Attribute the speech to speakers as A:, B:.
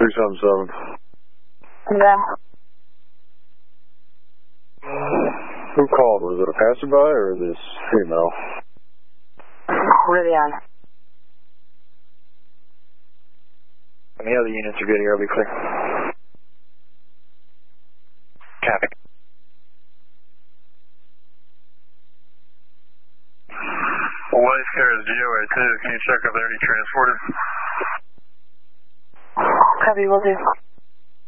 A: 377.
B: Yeah.
A: Who called? Was it a passerby or this female?
B: Rivian.
C: Any other units are good here, I'll be clear. Copy.
D: White Star is DOA2. Can you check if they're already transported?
B: Copy, will do.